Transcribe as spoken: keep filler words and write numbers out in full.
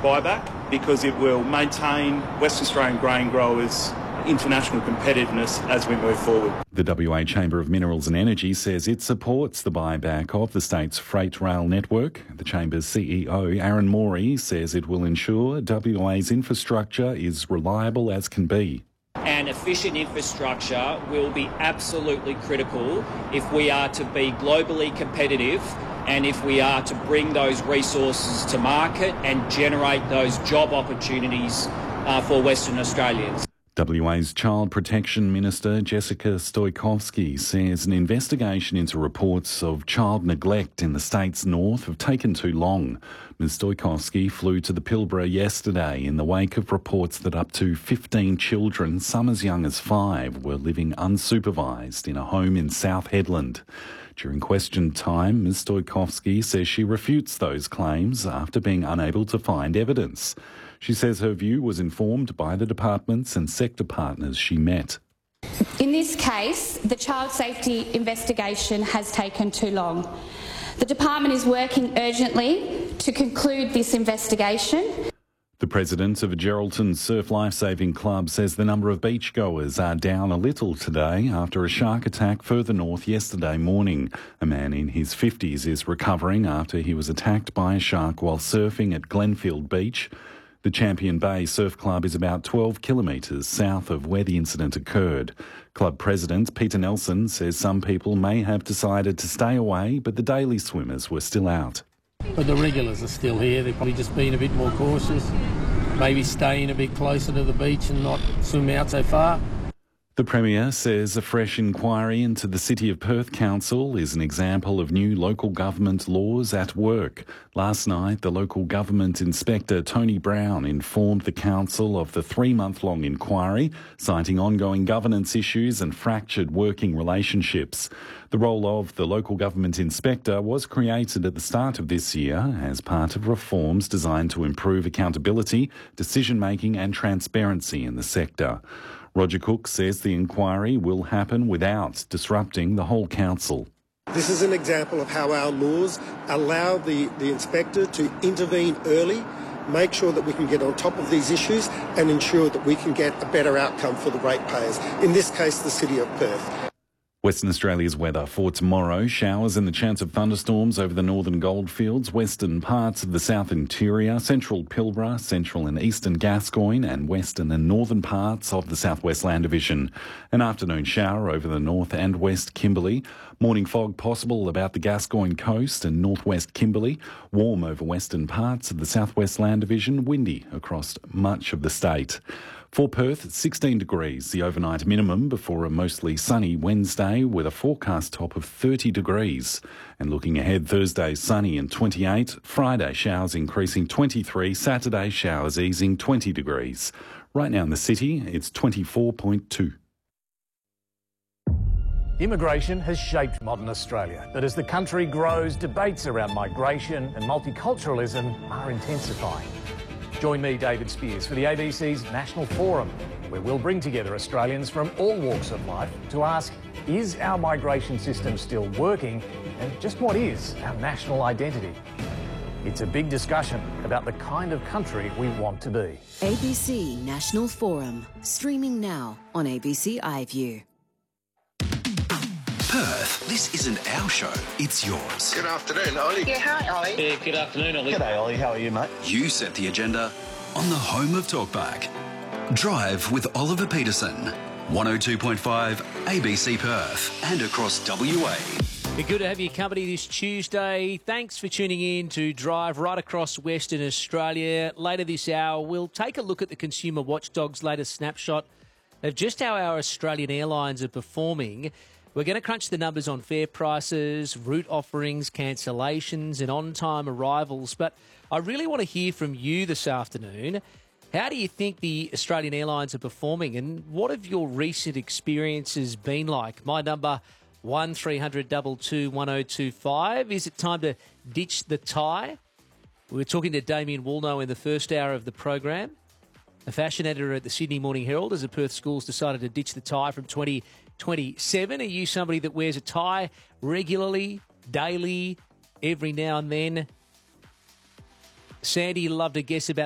buyback because it will maintain West Australian grain growers' international competitiveness as we move forward. The W A Chamber of Minerals and Energy says it supports the buyback of the state's freight rail network. The Chamber's C E O, Aaron Morey, says it will ensure W A's infrastructure is reliable as can be. And efficient infrastructure will be absolutely critical if we are to be globally competitive and if we are to bring those resources to market and generate those job opportunities uh, for Western Australians. W A's Child Protection Minister Jessica Stoikovski says an investigation into reports of child neglect in the state's north have taken too long. Miz Stoikovski flew to the Pilbara yesterday in the wake of reports that up to fifteen children, some as young as five, were living unsupervised in a home in South Hedland. During question time, Miz Stoikovski says she refutes those claims after being unable to find evidence. She says her view was informed by the departments and sector partners she met. In this case, the child safety investigation has taken too long. The department is working urgently to conclude this investigation. The president of a Geraldton Surf Lifesaving Club says the number of beachgoers are down a little today after a shark attack further north yesterday morning. A man in his fifties is recovering after he was attacked by a shark while surfing at Glenfield Beach. The Champion Bay Surf Club is about twelve kilometres south of where the incident occurred. Club president Peter Nelson says some people may have decided to stay away, but the daily swimmers were still out. But the regulars are still here. They've probably just been a bit more cautious, maybe staying a bit closer to the beach and not swim out so far. The Premier says a fresh inquiry into the City of Perth Council is an example of new local government laws at work. Last night, the local government inspector, Tony Brown, informed the council of the three-month-long inquiry, citing ongoing governance issues and fractured working relationships. The role of the local government inspector was created at the start of this year as part of reforms designed to improve accountability, decision-making and transparency in the sector. Roger Cook says the inquiry will happen without disrupting the whole council. This is an example of how our laws allow the, the inspector to intervene early, make sure that we can get on top of these issues and ensure that we can get a better outcome for the ratepayers, in this case the City of Perth. Western Australia's weather for tomorrow. Showers and the chance of thunderstorms over the northern goldfields, western parts of the south interior, central Pilbara, central and eastern Gascoyne and western and northern parts of the southwest land division. An afternoon shower over the north and west Kimberley. Morning fog possible about the Gascoyne coast and northwest Kimberley. Warm over western parts of the southwest land division. Windy across much of the state. For Perth, sixteen degrees, the overnight minimum before a mostly sunny Wednesday with a forecast top of thirty degrees. And looking ahead, Thursday sunny and twenty-eight, Friday showers increasing twenty-three, Saturday showers easing twenty degrees. Right now in the city, it's twenty-four point two. Immigration has shaped modern Australia, but as the country grows, debates around migration and multiculturalism are intensifying. Join me, David Spears, for the A B C's National Forum, where we'll bring together Australians from all walks of life to ask, is our migration system still working? And just what is our national identity? It's a big discussion about the kind of country we want to be. A B C National Forum, streaming now on A B C iView. Perth, this isn't our show, it's yours. Good afternoon, Ollie. Yeah, hi, Ollie. Yeah, good afternoon, Ollie. G'day, Ollie. How are you, mate? You set the agenda on the home of Talkback. Drive with Oliver Peterson. one oh two point five A B C Perth and across W A. Be good to have your company this Tuesday. Thanks for tuning in to Drive right across Western Australia. Later this hour, we'll take a look at the Consumer Watchdog's latest snapshot of just how our Australian airlines are performing. We're going to crunch the numbers on fare prices, route offerings, cancellations and on-time arrivals. But I really want to hear from you this afternoon. How do you think the Australian airlines are performing and what have your recent experiences been like? My number, one three hundred two two one oh two five. Is it time to ditch the tie? We were talking to Damien Woolnough in the first hour of the program, a fashion editor at the Sydney Morning Herald, as the Perth schools decided to ditch the tie from twenty twenty-seven. Are you somebody that wears a tie regularly, daily, every now and then? Sandy, you'd love to guess about